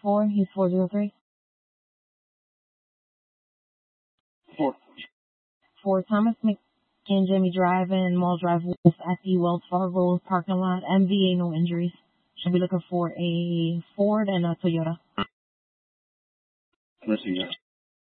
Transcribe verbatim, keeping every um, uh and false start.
four. He's four zero three. Four. For Thomas McKinjemy Drive and Mall Drive West at the Wells Fargo parking lot. M V A, no injuries. Should be looking for a Ford and a Toyota. Mercy, yeah.